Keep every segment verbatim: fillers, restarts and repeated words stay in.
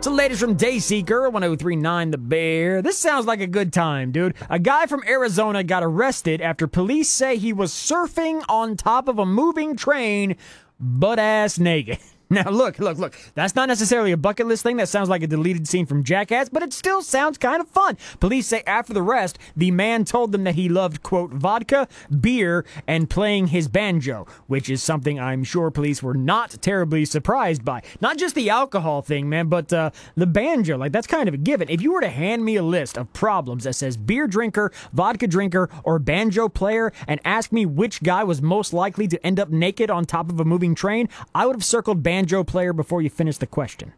So latest from Dayseeker, one oh three point nine The Bear. This sounds like a good time, dude. A guy from Arizona got arrested after police say he was surfing on top of a moving train, butt-ass naked. Now, look, look, look. That's not necessarily a bucket list thing. That sounds like a deleted scene from Jackass, but it still sounds kind of fun. Police say after the arrest, the man told them that he loved, quote, vodka, beer, and playing his banjo, which is something I'm sure police were not terribly surprised by. Not just the alcohol thing, man, but uh, the banjo. Like, that's kind of a given. If you were to hand me a list of problems that says beer drinker, vodka drinker, or banjo player, and ask me which guy was most likely to end up naked on top of a moving train, I would have circled banjo. Banjo player before you finish the question.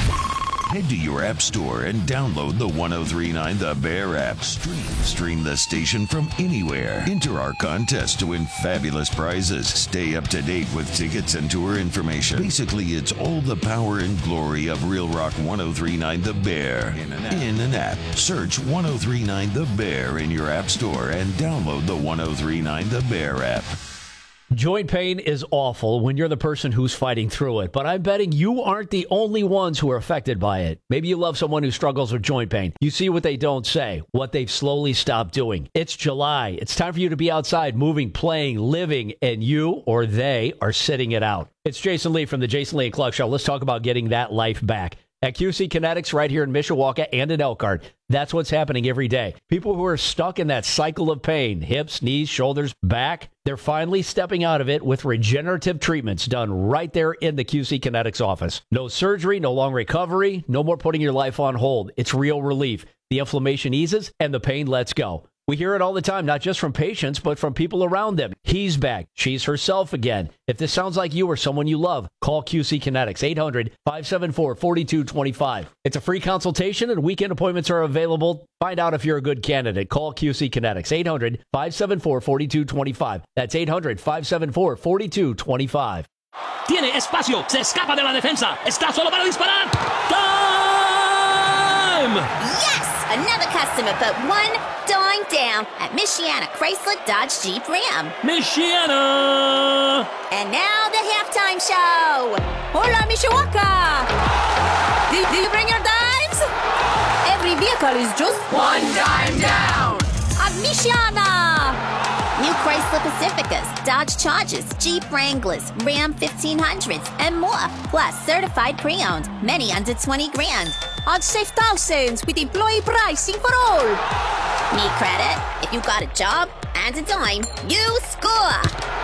Head to your app store and download the one oh three point nine The Bear app. Stream, stream the station from anywhere. Enter our contest to win fabulous prizes. Stay up to date with tickets and tour information. Basically, it's all the power and glory of Real Rock one oh three point nine The Bear. In an app. In an app. Search one oh three point nine The Bear in your app store and download the one oh three point nine The Bear app. Joint pain is awful when you're the person who's fighting through it, but I'm betting you aren't the only ones who are affected by it. Maybe you love someone who struggles with joint pain. You see what they don't say, what they've slowly stopped doing. It's July. It's time for you to be outside, moving, playing, living, and you or they are sitting it out. It's Jason Lee from the Jason Lee and Clark Show. Let's talk about getting that life back. At Q C Kinetics right here in Mishawaka and in Elkhart, that's what's happening every day. People who are stuck in that cycle of pain, hips, knees, shoulders, back, they're finally stepping out of it with regenerative treatments done right there in the Q C Kinetics office. No surgery, no long recovery, no more putting your life on hold. It's real relief. The inflammation eases and the pain lets go. We hear it all the time, not just from patients, but from people around them. He's back. She's herself again. If this sounds like you or someone you love, call Q C Kinetics, eight hundred, five seven four, four two two five. It's a free consultation and weekend appointments are available. Find out if you're a good candidate. Call Q C Kinetics, eight hundred, five seven four, four two two five. That's eight hundred, five seven four, four two two five. Tiene espacio, se escapa de la defensa, está solo para disparar. Time! Yes! Another customer put one dime down at Michiana Chrysler Dodge Jeep Ram. Michiana! And now the halftime show. Hola, Mishawaka! Did, did you bring your dimes? Every vehicle is just one dime down at Michiana! New Chrysler Pacificas, Dodge Chargers, Jeep Wranglers, Ram fifteen hundreds, and more. Plus certified pre-owned, many under twenty grand. On safe thousands with employee pricing for all. Need credit? If you got a job and a dime, you score.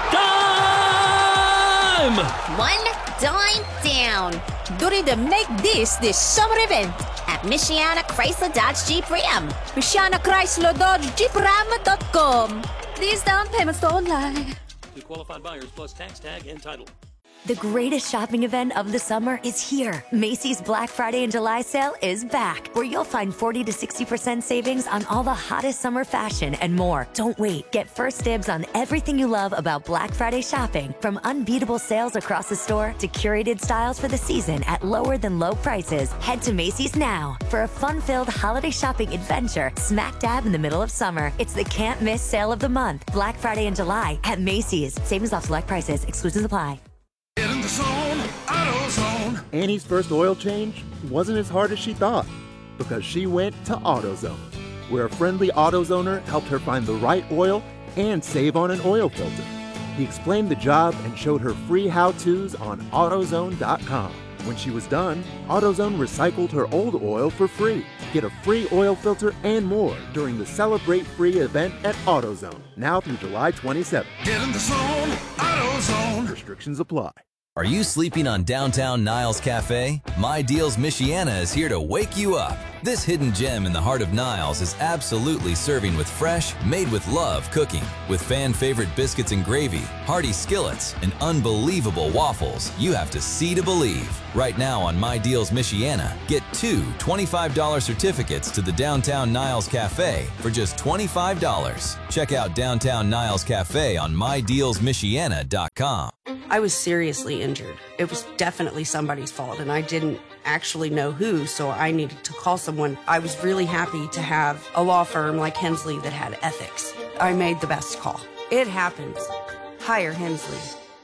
Time! One dime down during the Make This This Summer event at Michiana Chrysler Dodge Jeep Ram. Michiana Chrysler Dodge Jeep Ram dot com. These down payments don't lie. To qualified buyers plus tax tag and title. The greatest shopping event of the summer is here. Macy's Black Friday and July sale is back, where you'll find forty to sixty percent savings on all the hottest summer fashion and more. Don't wait. Get first dibs on everything you love about Black Friday shopping, from unbeatable sales across the store to curated styles for the season at lower than low prices. Head to Macy's now for a fun-filled holiday shopping adventure smack dab in the middle of summer. It's the can't miss sale of the month. Black Friday and July at Macy's. Savings off select prices. Exclusions apply. Get in the zone, AutoZone. Annie's first oil change wasn't as hard as she thought because she went to AutoZone, where a friendly AutoZoner helped her find the right oil and save on an oil filter. He explained the job and showed her free how-tos on AutoZone dot com. When she was done, AutoZone recycled her old oil for free. Get a free oil filter and more during the Celebrate Free event at AutoZone, now through July twenty-seventh. Get in the zone, AutoZone. Restrictions apply. Are you sleeping on downtown Niles Cafe? My Deals Michiana is here to wake you up. This hidden gem in the heart of Niles is absolutely serving with fresh, made with love cooking. With fan favorite biscuits and gravy, hearty skillets, and unbelievable waffles, you have to see to believe. Right now on My Deals Michiana, get two twenty-five dollar certificates to the Downtown Niles Cafe for just twenty-five dollars. Check out Downtown Niles Cafe on my deals michiana dot com. I was seriously injured. It was definitely somebody's fault, and I didn't actually know who, so I needed to call someone. I was really happy to have a law firm like Hensley that had ethics. I made the best call. It happens. Hire Hensley.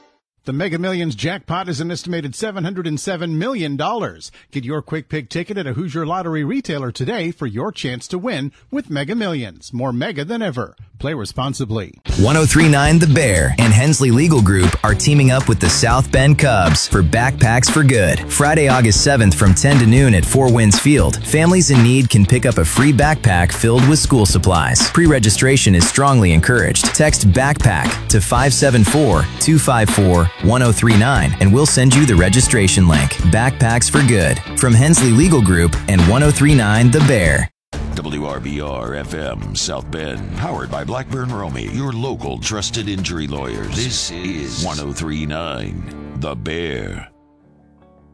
The Mega Millions jackpot is an estimated seven hundred seven million dollars. Get your Quick Pick ticket at a Hoosier Lottery retailer today for your chance to win with Mega Millions. More mega than ever. Play responsibly. one oh three point nine The Bear and Hensley Legal Group are teaming up with the South Bend Cubs for Backpacks for Good. Friday, August seventh from ten to noon at Four Winds Field. Families in need can pick up a free backpack filled with school supplies. Pre-registration is strongly encouraged. Text BACKPACK to five seven four, two five four, one oh three nine and we'll send you the registration link. Backpacks for Good from Hensley Legal Group and one oh three point nine The Bear. W R B R F M South Bend, powered by Blackburn Romy, your local trusted injury lawyers. This is one oh three point nine The Bear.